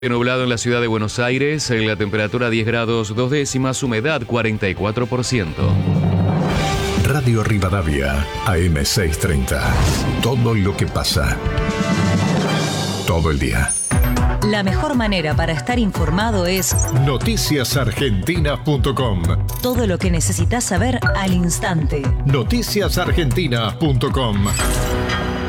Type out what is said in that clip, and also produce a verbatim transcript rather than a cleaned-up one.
Nublado en la ciudad de Buenos Aires, en la temperatura diez grados dos décimas, humedad cuarenta y cuatro por ciento. Radio Rivadavia, A M seiscientos treinta. Todo lo que pasa. Todo el día. La mejor manera para estar informado es noticias argentinas punto com. Todo lo que necesitas saber al instante. noticias argentinas punto com.